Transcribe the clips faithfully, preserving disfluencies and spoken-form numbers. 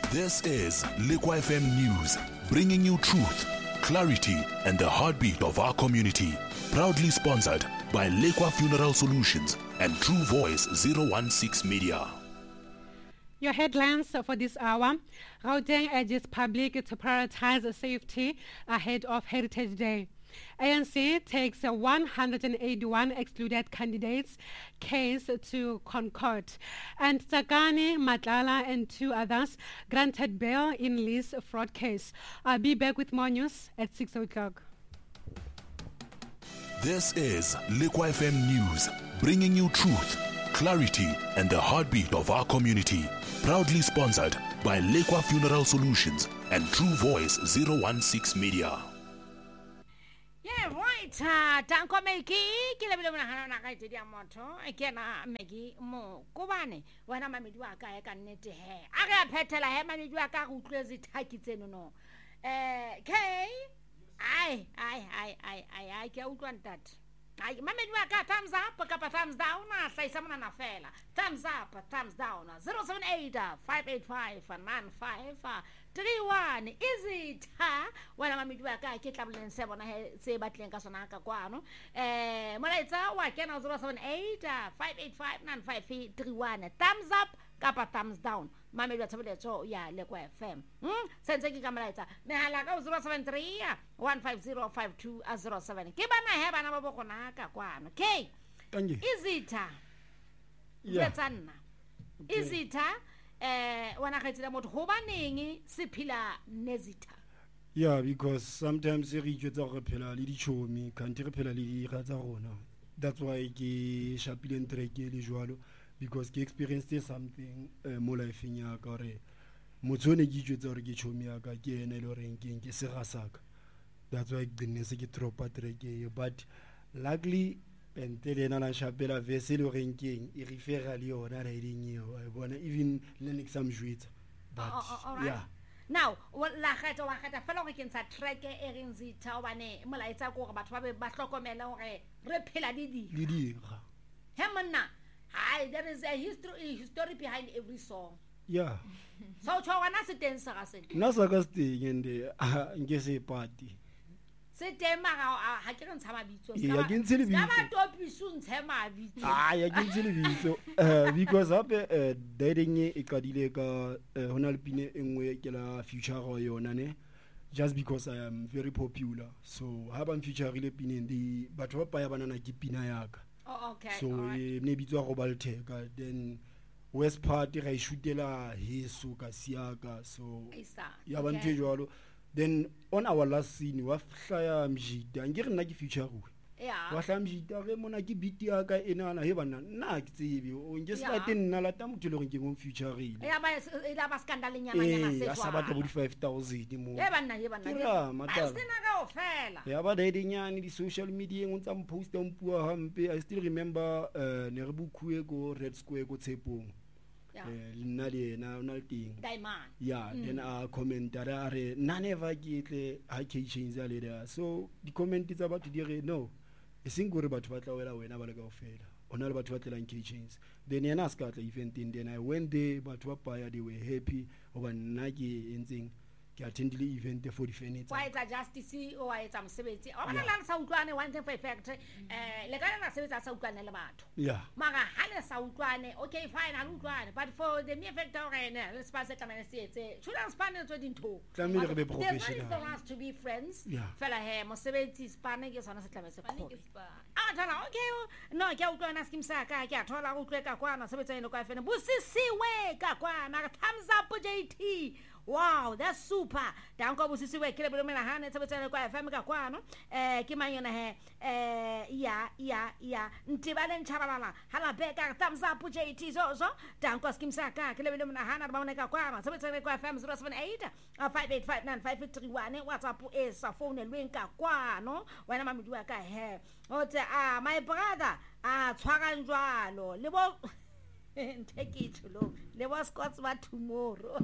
This is Liqua F M News, bringing you truth, clarity, and the heartbeat of our community. Proudly sponsored by Liqua Funeral Solutions and True Voice zero one six Media. Your headlines for this hour. Gauteng urges public to prioritize safety ahead of Heritage Day. A N C takes a one hundred eighty-one excluded candidates case to Concord. And Tsakani, Matlala and two others granted bail in lease fraud case. I'll be back with more news at six o'clock. This is Liqua F M News, bringing you truth, clarity, and the heartbeat of our community. Proudly sponsored by Liqua Funeral Solutions and True Voice zero one six Media. Yeah, right. Uh, Tanko Meki, Kilabila Hana Kaitidia Moto, I can Meki Mo, Kubane, when I'm a Midwaka, I can knit hair. I got Petela, I have Midwaka who crazy Takiteno. No. Eh, Kay, I, I, I, I, I, I can't want that. I Mammy Waka, thumbs up, a couple thumbs down, I say someone on a fella. Thumbs up, thumbs down, zero seven eight five eight five nine five three one. Is it, huh? When I'm a Midwaka, I can't have seven, I say Batling Casonaka Guano. Eh, Malaita, why can I zero seven eight five eight five nine five three one. Thumbs up, kappa thumbs down. Mammy, that's what it's all, yeah, Liqua F M. Hmm? Sense Camarata. Nehalago zero seven three one five zero five two zero seven. Kibana have another Bokonaka, Guan. Okay. Is it, yeah. Is it, eh, when I get about Hobaning, Sipila Nezita? Yeah, because sometimes the regions are repelled, show me, can't repel Razarona. That's why I Chapil and Treke, Lijualo. Because he experienced something more like Finyakare. Mozone Gijus or Gichomiaka, Genelo ranking, Serasak. That's why the Nesiki Tropa Treke. But luckily, and Telena Chapela Veselo ranking, irreferally or not reading you. I want to even learn some juice. But yeah. Now, what la hat or had a fellow against a treke erinzi tawane, Malaita go about Batlocomelo, Repela Didi. Didi. Hemana. Hi, there is a history a history behind every song. Yeah. So, Chawana dancer, I said. Nasagasti in the Ngese party. Say, Tema, I can't have a bit. Yeah, I can tell you. I don't be soon, Tema. Ah, I can tell you. So, because up a dating a Cadillaka, Honalpine, and Wekela future or Nane, just because I am very popular. So, have a future really been in the but what by banana Gipinayak. Oh, okay. So right. Maybe to a Robaltega, then West Party I shoot la Hisuka Siaka. So okay. Then on our last scene, we have Shaya Mjida and getting like future. Yeah. What I'm Monaki Bitiaka in an Havana, Naxi, or just like in Nalatam to look in future. Yeah, but it was scandalina. That's about five thousand. Yeah, yeah, but I didn't the social media and some post on poor Hampe. I still remember uh, Nerbu Kuego, Red Square, go Tepo. Nadi now nothing. Yeah, then a comment that are none ever get a change later. So the comment is about to dire no. A single about what I whenever I go fail. On all about what like chains. Then I asked the event in then I went there, but what they were happy over Nagi and thing. Attend the event for the Fenix. Why it's a justice or it's some seventy. Oh, I learned some Guane one thing perfect. Eh, Legana says that's a Guane Lamato. Yeah. Maga Hana Sauguane, okay, fine, I'm Guane, but for the mere fact, let's pass it and say it's children Spanish within two. There's money for us to be friends. Yeah. Fella hair, most seventy Spanish is on a settlement. Ah, okay, no, I can't go and ask him, Saka, I can't tell I will click a Guana, so it's in the coffin. Bussi, see, way, Gaguana, thumbs up, J T. Wow, that's super. Danko busisi we kile bulumela hane tabetele kwa F M ka kwano. Eh kimayona he eh ya ya ya ntibale nchabalala. Hala beka thumbs up J T zo zo. Danko skimsaka kile bulumela hane baone ka kwano. Tabetele kwa F M zero seven eight five eight five nine five three one. WhatsApp is a phone lwenka kwano. Wena mamidua ka he. Ote ah my brother ah tshwara njwalo. Lebo take it to low. There was Scott's what tomorrow.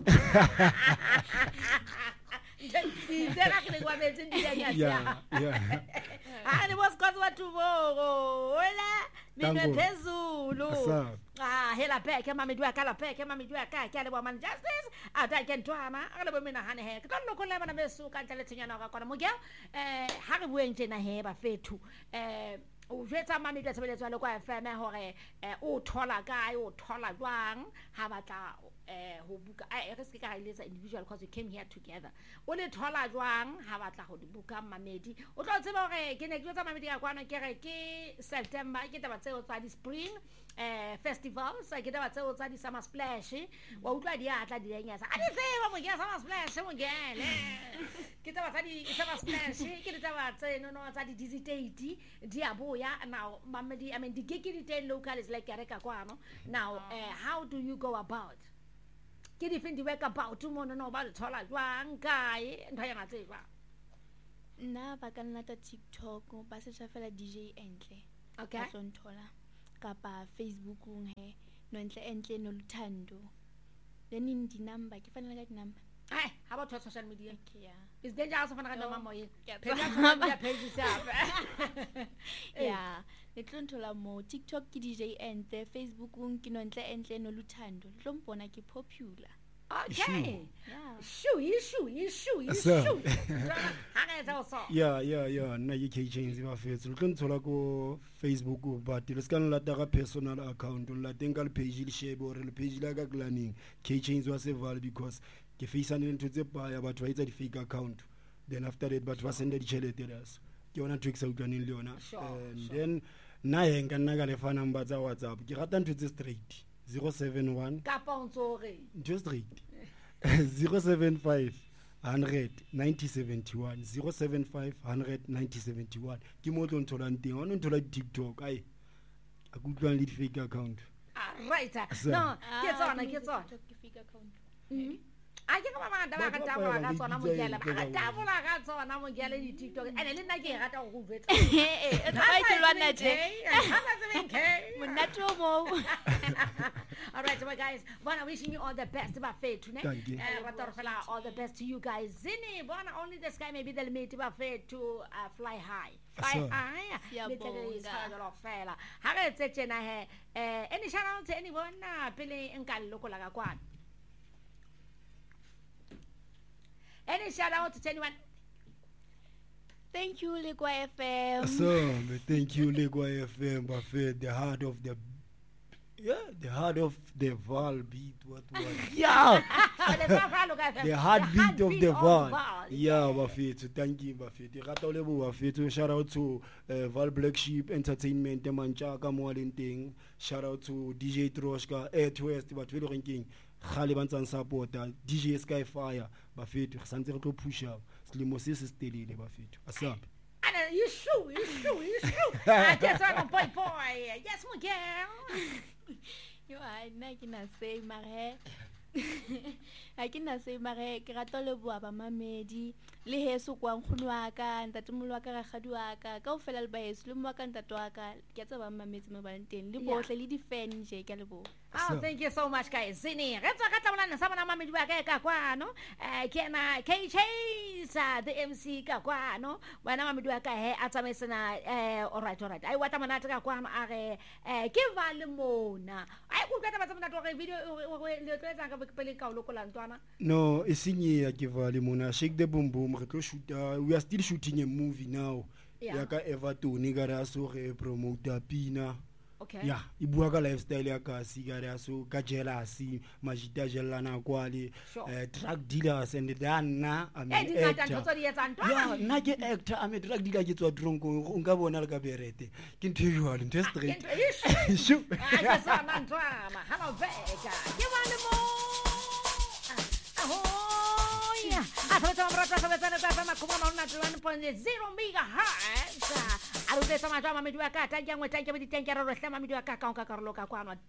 Yeah, yeah. And it was Scott's what tomorrow. Mine phezulu. Ah, hela back mama dua kala back mama dua ka ke le bo man justice. A ta ke ntwana a le bo mina hane he. Ke tlo go le bana besu ka ntle tshenyana ka kona mo ke eh ha re bueng tjena he ba fethu eh o jetsa mama dua tsebeletswa le kwa F M hore eh o thola kae o thola jwang ha batla eh ho buka a re se ka iletsa individual because we came here together o le thola jwang ha batla ho buka mamedi o tlo tseba hore ke ne ke tsa mamedi ka kwana ke re ke September ke taba tseo tsa di spring eh festivals ke taba tseo tsa di summer splash wa utlwa di atla di lenyasa a di tseba mo ke summer splash mo ngele ke taba tsa di summer splash ke taba tsa no no tsa di dizzy date di aboya now mamedi I mean the gig di local is like ke ka kwano now uh, how do you go about ke di fendi work about mo no no ba le thola jwang kae ntho ya tseba nna ba ka nna ta TikTok ba se tshafela D J Entle okay ba nthola kapa Facebook he no entle entle no luthando then in di number ke fanela ka di number ai ha ba thola social media okay yeah is dangerous fana ka number mo ye page page sa yeah le tlontola mo TikTok ke D J Entle Facebook ke no entle entle no luthando le tlompona ke popular okay yeah shoo issue issue issue hanga tsa so yeah yeah yeah nna ke K Chains ba fetse le tlontola ko Facebook but le ska nna ta ka personal account la teng ka le page le share or le page la ka planning K Chains wa seval because ke face ana ntse tse pa ya batho ba itsa di fake account then after that batho ba send di chelete ras ke ona trick sa utlwaneng le yona and then na ye nka nna ka le fa number tsa WhatsApp ke rata ntse straight zero seven one ka pontsore just straight zero seven five one hundred ninety seventy-one zero seven five one hundred ninety seventy-one ke mo tlo nthola nteng ona nthola TikTok ai a kutlwang le di fake account ah right no ke tsona ke tsona ke fake account a ke ba ba ba ka tabola ka tsona mo gela ba ka tabola ka tsona mo gela di TikTok ene le nna ke rata go go etsa eh e tla ba tlwana je hana zenge monato mo all right so guys bona wishing you all the best ba fethu ne eh rata fela all the best to you guys zini bona only the sky maybe the limit ba fethu uh, fly high fly high le tele sa lo fela ha re tse tsena he eh any shout out to anyone na pele nka lokola ka kwana any shout out to anyone thank you Lekwa F M so thank you Lekwa F M buffet the heart of the yeah the heart of the Val beat what what yeah the heartbeat of the Val yeah buffet so thank you buffet rata le bo buffet shout out to uh, Val Black Sheep Entertainment mancha ka mo lenteng shout out to D J Troshka Air West batho le ranking khale ba ntsa supporta D J Skyfire ba fethu re santse re tlo pusha selemo se se stelele ba fethu asabe ana you shoot you shoot you shoot I guess I'm boy boy yes my girl yo I na ke na say mare a ke na say mare ke rata le bua ba mamedi le heso kwa nkgono wa ka ntatemolo wa ka ga gadi wa ka ka o fela le ba heso le mo wa ka ntato wa ka ke tsa ba mametse mo ba nteng le bohle le di fan je ka le bo oh thank you so much guys zini re tsa ka tla sa bona mamedi wa ka ka kwano eh ke na K Chains the M C ka kwano bona mamedi wa ka he a tsamaisana eh all right all right ai wata monate ka kwano a re eh ke va le mona ai ku ka taba tsa monate re video le tletsa ka pele ka o lokola ntwana no isinye ya ke va le mona shake the boom boom re tlo shoota we are still shooting a movie now ya ka Everton ga ra so re promoter Pina okay yeah I bua ka lifestyle ya ka sigara so ka jealousy majita jelana kwale eh drug dealers and dana I mean yeah na ke actor I mean drug dealer ke tswa dronko nka bona le ka berete ke ntho yo le ntse straight shu a ke sa mantwana hello vega ke bana mo aho yeah a tsa mra tsa tsa tsa tsa ma kuma na one point zero megahertz a ru tsa ma tsa ma medua ka ta jangwe ta ke di tenkera ro hlama medua ka ka ka ka ro ka kwanwa